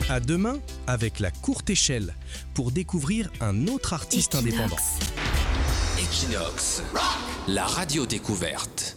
À demain avec La Courte Échelle pour découvrir un autre artiste indépendant. Equinox, la radio découverte.